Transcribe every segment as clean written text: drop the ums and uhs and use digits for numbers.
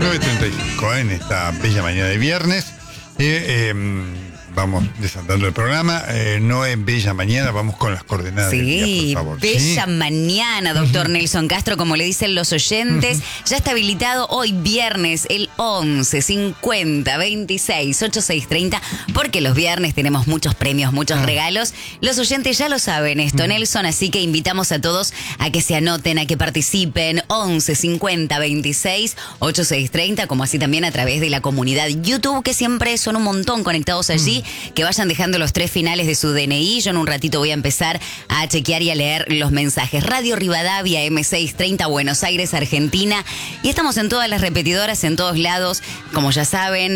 9:35 en esta bella mañana de viernes. Vamos desandando el programa. No es bella mañana, vamos con las coordenadas del día, por favor. Bella mañana, doctor Nelson Castro, como le dicen los oyentes. Ya está habilitado hoy viernes el 11 50 26 86 30, porque los viernes tenemos muchos premios, muchos regalos. Los oyentes ya lo saben esto, Nelson, así que invitamos a todos a que se anoten, a que participen. 11 50 26 86 30, como así también a través de la comunidad YouTube, que siempre son un montón conectados allí. Que vayan dejando los 3 finales de su DNI. Yo en un ratito voy a empezar a chequear y a leer los mensajes. Radio Rivadavia, M630, Buenos Aires, Argentina. Y estamos en todas las repetidoras, en todos lados. Como ya saben,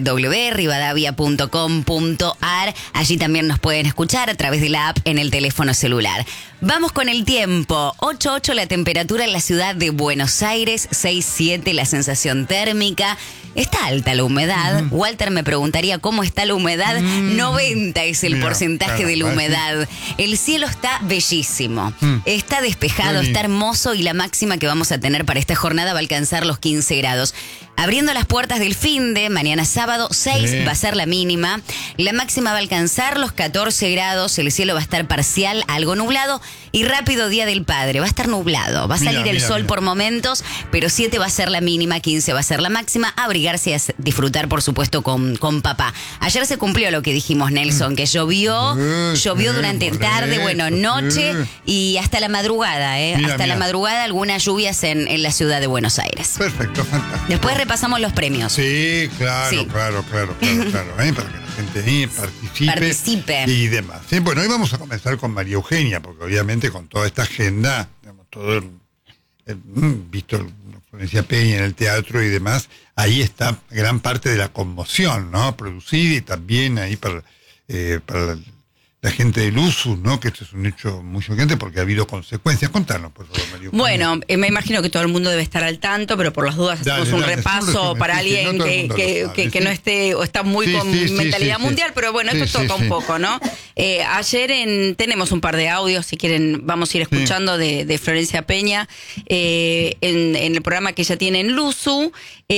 www.rivadavia.com.ar. Allí también nos pueden escuchar a través de la app en el teléfono celular. Vamos con el tiempo. 8.8 la temperatura en la ciudad de Buenos Aires, 6.7 la sensación térmica. Está alta la humedad. Walter me preguntaría cómo está la humedad. 90 es el porcentaje de la humedad. El cielo está bellísimo. Está despejado, está hermoso y la máxima que vamos a tener para esta jornada va a alcanzar los 15 grados. Abriendo las puertas del finde, mañana sábado, 6 va a ser la mínima. La máxima va a alcanzar los 14 grados. El cielo va a estar parcial, algo nublado. Y rápido Día del Padre. Va a estar nublado. Va a salir el sol por momentos, pero 7 va a ser la mínima, 15 va a ser la máxima. Abrigarse y a disfrutar, por supuesto, con papá. Ayer se cumplió lo que dijimos, Nelson, que llovió durante tarde, noche y hasta la madrugada, hasta la madrugada algunas lluvias en la ciudad de Buenos Aires. Perfecto, fantástico. Después repasamos los premios. Sí, claro. Para que la gente participe y demás. Bueno, hoy vamos a comenzar con María Eugenia, porque obviamente con toda esta agenda, digamos, todo visto Florencia Peña en el teatro y demás, ahí está gran parte de la conmoción, ¿no? Producida y también ahí para la gente del USU, ¿no? Que esto es un hecho muy chocante porque ha habido consecuencias. Contanos, por favor, María. Bueno, me imagino que todo el mundo debe estar al tanto, pero por las dudas hacemos un repaso para alguien que no esté o está muy con mentalidad mundial, pero bueno, esto toca un poco, ¿no? Ayer tenemos un par de audios, si quieren vamos a ir escuchando de Florencia Peña, en el programa que ella tiene en Luzu.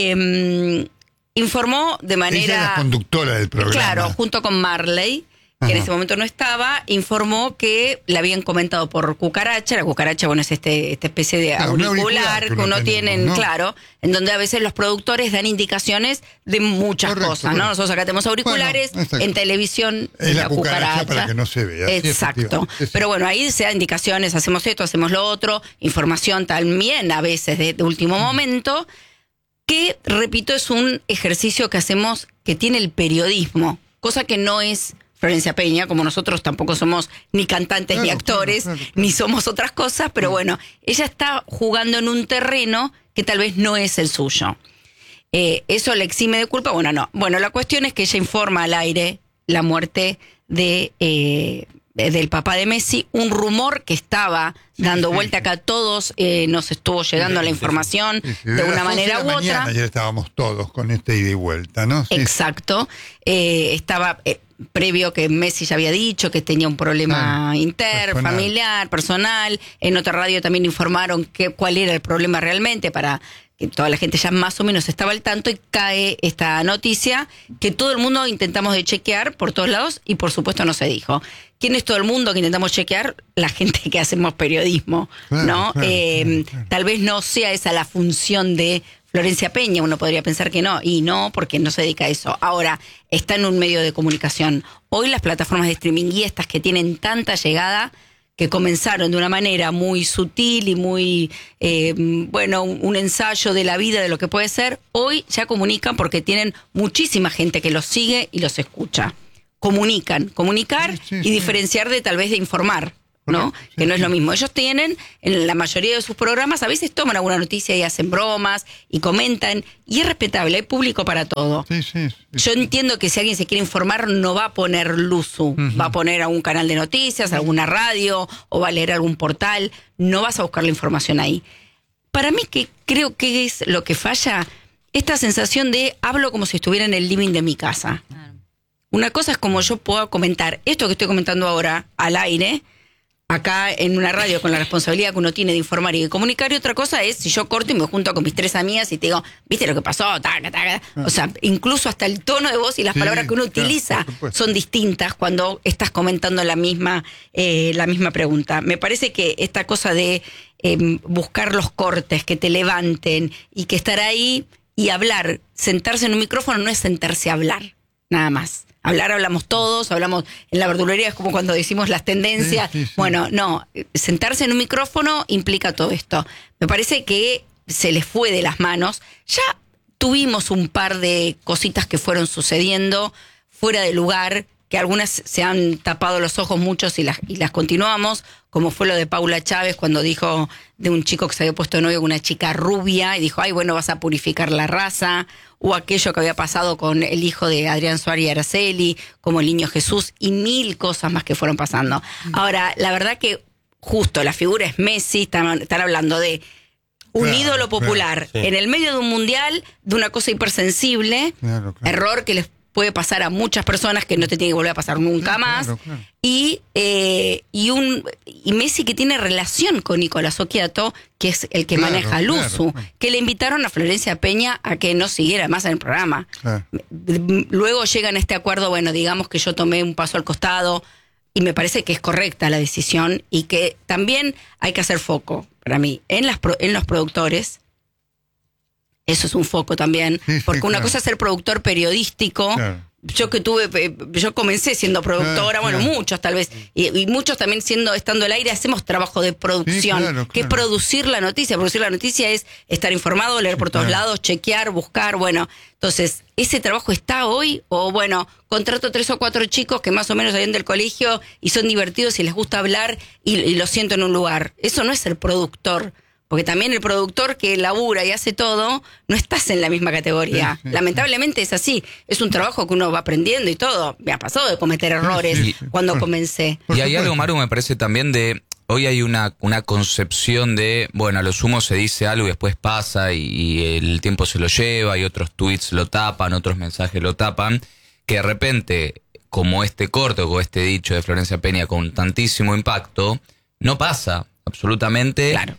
Informó de manera... Ella es la conductora del programa. Claro, junto con Marley, que en ese momento no estaba, informó que le habían comentado por cucaracha. La cucaracha, bueno, es esta especie de auricular que uno tiene, ¿no? Claro, en donde a veces los productores dan indicaciones de muchas cosas, ¿no? Nosotros acá tenemos auriculares, en televisión es la cucaracha para que no se vea. Exacto. Pero bueno, ahí se dan indicaciones, hacemos esto, hacemos lo otro, información también a veces de último momento, que, repito, es un ejercicio que hacemos que tiene el periodismo, cosa que no es Florencia Peña, como nosotros tampoco somos ni cantantes ni actores, ni somos otras cosas, pero bueno, ella está jugando en un terreno que tal vez no es el suyo. ¿Eso le exime de culpa? Bueno, no. Bueno, la cuestión es que ella informa al aire la muerte del papá de Messi, un rumor que estaba dando vuelta acá a todos, nos estuvo llegando la información de una manera u otra. Ayer estábamos todos con ida y vuelta, ¿no? Exacto. Estaba previo que Messi ya había dicho que tenía un problema familiar, personal. En otra radio también informaron cuál era el problema realmente para que toda la gente ya más o menos estaba al tanto, y cae esta noticia que todo el mundo intentamos de chequear por todos lados y por supuesto no se dijo. ¿Quién es todo el mundo que intentamos chequear? La gente que hacemos periodismo, ¿no? Tal vez no sea esa la función de Florencia Peña, uno podría pensar que no, y no, porque no se dedica a eso. Ahora, está en un medio de comunicación. Hoy las plataformas de streaming y estas que tienen tanta llegada, que comenzaron de una manera muy sutil y muy, un ensayo de la vida, de lo que puede ser, hoy ya comunican porque tienen muchísima gente que los sigue y los escucha. Comunicar y diferenciar de tal vez de informar, ¿no? Que no es lo mismo. Ellos tienen, en la mayoría de sus programas, a veces toman alguna noticia y hacen bromas y comentan, y es respetable, hay público para todo. Yo entiendo que si alguien se quiere informar no va a poner Luzu, va a poner algún canal de noticias, alguna radio, o va a leer algún portal, no vas a buscar la información ahí. Para mí, que creo que es lo que falla, esta sensación de hablo como si estuviera en el living de mi casa. Una cosa es como yo puedo comentar esto que estoy comentando ahora al aire, acá en una radio con la responsabilidad que uno tiene de informar y de comunicar, y otra cosa es si yo corto y me junto con mis 3 amigas y te digo, ¿viste lo que pasó? Taca, taca. O sea, incluso hasta el tono de voz y las palabras que uno utiliza son distintas cuando estás comentando la misma pregunta. Me parece que esta cosa de buscar los cortes, que te levanten y que estar ahí y hablar, sentarse en un micrófono no es sentarse a hablar, nada más. Hablamos todos, hablamos en la verdulería, es como cuando decimos las tendencias. Sí. Bueno, no, sentarse en un micrófono implica todo esto. Me parece que se les fue de las manos. Ya tuvimos un par de cositas que fueron sucediendo fuera de lugar, que algunas se han tapado los ojos muchos y las continuamos, como fue lo de Paula Chávez cuando dijo de un chico que se había puesto de novio con una chica rubia y dijo, ay, bueno, vas a purificar la raza, o aquello que había pasado con el hijo de Adrián Suárez y Araceli, como el niño Jesús, y 1000 cosas más que fueron pasando. Ahora, la verdad que justo la figura es Messi, están hablando de un ídolo popular en el medio de un mundial, de una cosa hipersensible, error que les puede pasar a muchas personas que no te tiene que volver a pasar nunca más. Y Messi, que tiene relación con Nicolás Occhiato, que es el que maneja al Luzu, que le invitaron a Florencia Peña a que no siguiera más en el programa. Luego llegan a este acuerdo, bueno, digamos que yo tomé un paso al costado, y me parece que es correcta la decisión, y que también hay que hacer foco, para mí, en los productores. Eso es un foco también, porque una cosa es ser productor periodístico. Yo comencé siendo productora, muchos tal vez, y muchos también estando al aire, hacemos trabajo de producción, que es producir la noticia. Producir la noticia es estar informado, leer por todos lados, chequear, buscar, entonces, ¿ese trabajo está hoy? O contrato 3 o 4 chicos que más o menos salen del colegio y son divertidos y les gusta hablar y lo siento en un lugar. Eso no es ser productor. Porque también el productor que labura y hace todo, no estás en la misma categoría. Lamentablemente es así. Es un trabajo que uno va aprendiendo y todo. Me ha pasado de cometer errores cuando comencé. Y hay algo, Maru, me parece también de... Hoy hay una concepción de, a lo sumo se dice algo y después pasa y el tiempo se lo lleva y otros tweets lo tapan, otros mensajes lo tapan, que de repente, como este corto o este dicho de Florencia Peña con tantísimo impacto, no pasa absolutamente... Claro.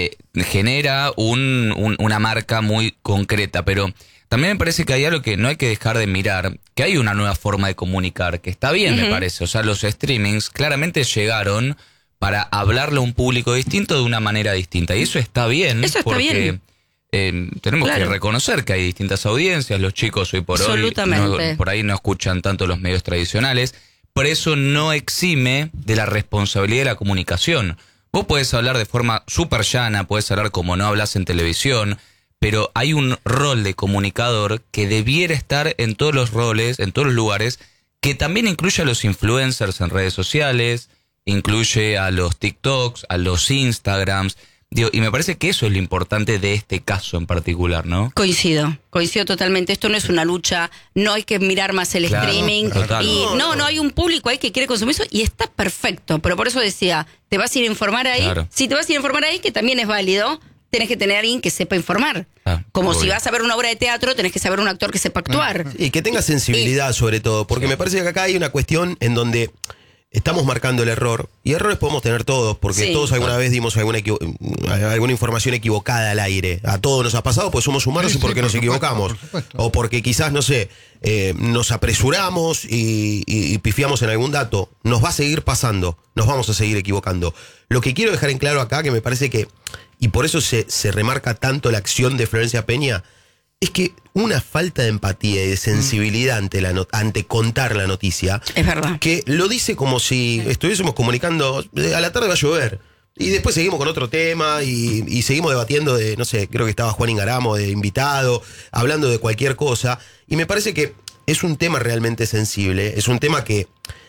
Genera una marca muy concreta, pero también me parece que hay algo que no hay que dejar de mirar, que hay una nueva forma de comunicar, que está bien, me parece. O sea, los streamings claramente llegaron para hablarle a un público distinto de una manera distinta, y eso está bien. Eso está porque tenemos que reconocer que hay distintas audiencias. Los chicos hoy por hoy por ahí no escuchan tanto los medios tradicionales, por eso no exime de la responsabilidad de la comunicación. Vos podés hablar de forma súper llana, podés hablar como no hablas en televisión, pero hay un rol de comunicador que debiera estar en todos los roles, en todos los lugares, que también incluye a los influencers en redes sociales, incluye a los TikToks, a los Instagrams. Y me parece que eso es lo importante de este caso en particular, ¿no? Coincido totalmente. Esto no es una lucha, no hay que mirar más el streaming. No hay un público ahí que quiere consumir eso y está perfecto. Pero por eso decía, ¿te vas a ir a informar ahí? Claro. Si te vas a ir a informar ahí, que también es válido, tenés que tener a alguien que sepa informar. Como si vas a ver una obra de teatro, tenés que saber un actor que sepa actuar. Y que tenga sensibilidad sobre todo, porque me parece que acá hay una cuestión en donde... Estamos marcando el error, y errores podemos tener todos, porque todos alguna vez dimos alguna información equivocada al aire. A todos nos ha pasado, pues somos humanos y porque nos equivocamos. O porque quizás, nos apresuramos y pifiamos en algún dato. Nos va a seguir pasando, nos vamos a seguir equivocando. Lo que quiero dejar en claro acá, que me parece que, y por eso se remarca tanto la acción de Florencia Peña, es que una falta de empatía y de sensibilidad ante contar la noticia. Es verdad. Que lo dice como si estuviésemos comunicando, a la tarde va a llover. Y después seguimos con otro tema y seguimos debatiendo de, creo que estaba Juan Ingaramo de invitado, hablando de cualquier cosa. Y me parece que es un tema realmente sensible, es un tema que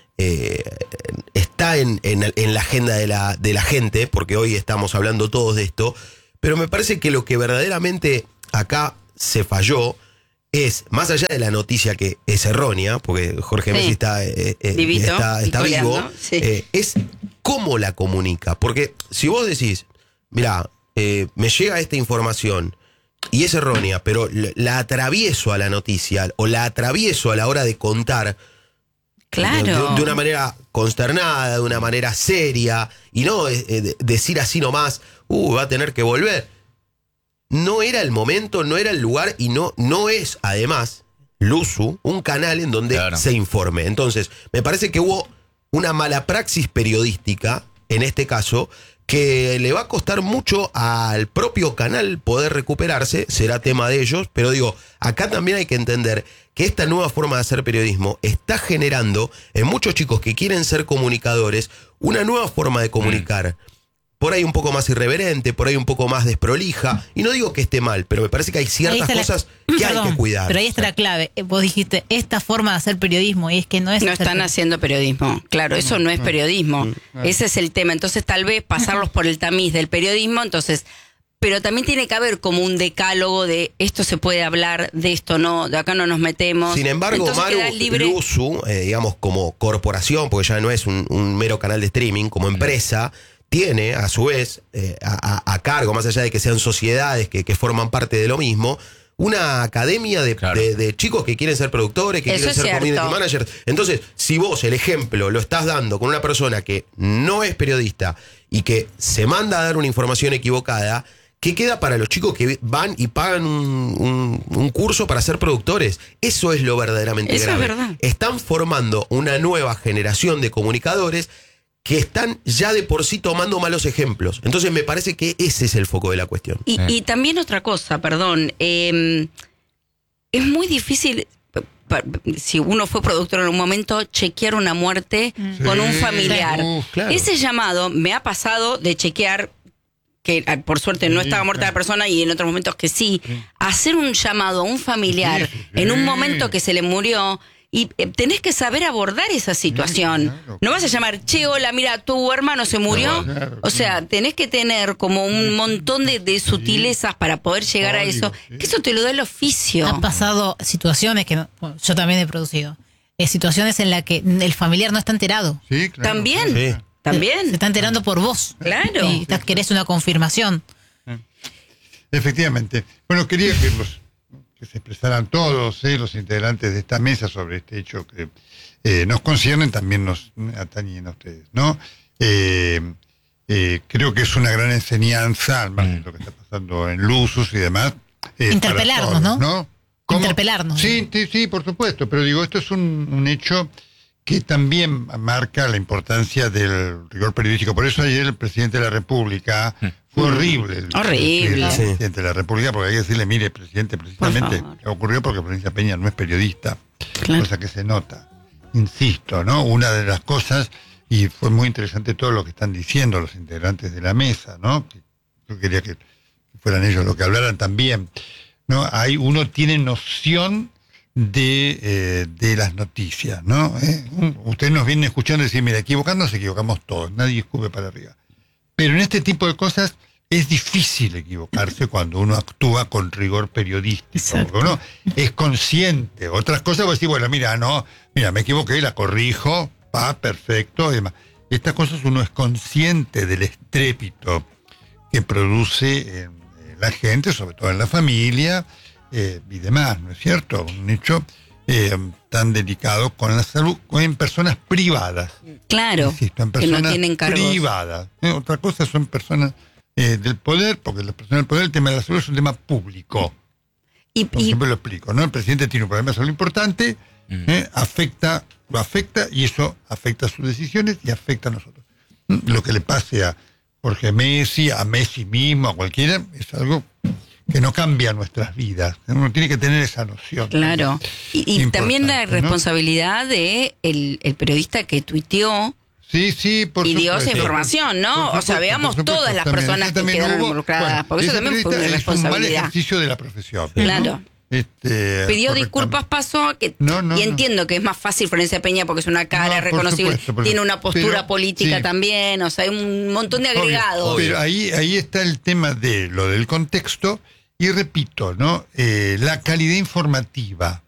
está en la agenda de la gente, porque hoy estamos hablando todos de esto. Pero me parece que lo que verdaderamente acá se falló es, más allá de la noticia que es errónea, porque Jorge Messi está vivo, es cómo la comunica. Porque si vos decís, mirá, me llega esta información y es errónea, pero la atravieso a la noticia o la atravieso a la hora de contar, Claro. De una manera consternada, de una manera seria, y no decir así nomás, va a tener que volver. No era el momento, no era el lugar, y no es, además, Luzu, un canal en donde se informe. Entonces, me parece que hubo una mala praxis periodística, en este caso, que le va a costar mucho al propio canal poder recuperarse, será tema de ellos, pero digo, acá también hay que entender que esta nueva forma de hacer periodismo está generando en muchos chicos que quieren ser comunicadores una nueva forma de comunicar. Por ahí un poco más irreverente, por ahí un poco más desprolija. Y no digo que esté mal, pero me parece que hay ciertas cosas que hay que cuidar. Pero ahí está la clave. Vos dijiste, esta forma de hacer periodismo, y es que no es... No están haciendo periodismo. Claro, eso no es periodismo. Ese es el tema. Entonces, tal vez pasarlos por el tamiz del periodismo, entonces... Pero también tiene que haber como un decálogo de esto se puede hablar, de esto no, de acá no nos metemos. Sin embargo, Maru, Luzu, digamos, como corporación, porque ya no es un mero canal de streaming, como empresa... tiene, a su vez, a cargo, más allá de que sean sociedades que forman parte de lo mismo, una academia de chicos que quieren ser productores, que quieren ser community managers. Entonces, si vos el ejemplo lo estás dando con una persona que no es periodista y que se manda a dar una información equivocada, ¿qué queda para los chicos que van y pagan un curso para ser productores? Eso es lo verdaderamente grave. Es verdad. Están formando una nueva generación de comunicadores que están ya de por sí tomando malos ejemplos. Entonces me parece que ese es el foco de la cuestión. Y también otra cosa, perdón, es muy difícil, si uno fue productor en un momento, chequear una muerte con un familiar. Claro. Ese llamado me ha pasado de chequear, que por suerte no estaba muerta la persona y en otros momentos que sí, hacer un llamado a un familiar en un momento que se le murió. Y tenés que saber abordar esa situación. Claro. No vas a llamar, che, hola, mira, tu hermano se murió. Claro. O sea, tenés que tener como un montón de sutilezas para poder llegar a eso. Que eso te lo da el oficio. Han pasado situaciones que yo también he producido. Situaciones en las que el familiar no está enterado. Sí, claro. También. Sí. También. Se está enterando por vos. Claro. Y querés una confirmación. Efectivamente. Bueno, quería que se expresaran todos los integrantes de esta mesa sobre este hecho que nos conciernen, también nos atañen a ustedes, ¿no? Creo que es una gran enseñanza, al margen de lo que está pasando en Luzus y demás. Interpelarnos, todos, ¿no? Interpelarnos. Sí, por supuesto, pero digo, esto es un hecho que también marca la importancia del rigor periodístico. Por eso ayer el presidente de la República... Fue horrible. El presidente de la República, porque hay que decirle, mire, presidente, precisamente ocurrió porque Florencia Peña no es periodista, cosa que se nota. Insisto, ¿no? Una de las cosas, y fue muy interesante todo lo que están diciendo los integrantes de la mesa, ¿no? Yo quería que fueran ellos los que hablaran también, ¿no? Uno tiene noción de las noticias, ¿no? Ustedes nos vienen escuchando decir, mira, nos equivocamos todos, nadie escupe para arriba. Pero en este tipo de cosas es difícil equivocarse cuando uno actúa con rigor periodístico. Porque uno es consciente. Otras cosas vos decís, bueno, mira, me equivoqué, la corrijo, perfecto. Y demás. Estas cosas uno es consciente del estrépito que produce en la gente, sobre todo en la familia y demás, ¿no es cierto? Un hecho tan delicado con la salud, en personas privadas. Claro, insisto, en personas que no tienen cargos privadas. Otra cosa son personas del poder, porque las personas del poder, el tema de la salud es un tema público. Siempre lo explico, ¿no? El presidente tiene un problema de salud importante, lo afecta y eso afecta sus decisiones y afecta a nosotros. Lo que le pase a Jorge Messi, a Messi mismo, a cualquiera, es algo que no cambia nuestras vidas. Uno tiene que tener esa noción. Claro. Y también la responsabilidad de el periodista que tuiteó. Sí, por y supuesto. dio esa información, ¿no? O sea, veamos todas las personas que quedaron involucradas. Porque eso también fue una responsabilidad. Es un mal ejercicio de la profesión. Claro. ¿no? Pidió disculpas, pasó y entiendo que es más fácil Florencia Peña porque es una cara reconocible, tiene una postura política también, o sea, hay un montón de agregados. Pero ahí está el tema de lo del contexto y repito, ¿no? La calidad informativa